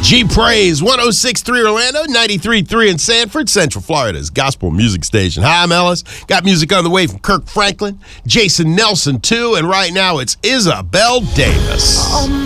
G-Praise, 106.3 Orlando, 93.3 in Sanford, Central Florida's gospel music station. Hi, I'm Ellis. Got music on the way from Kirk Franklin, Jason Nelson, too, and right now it's Isabel Davis.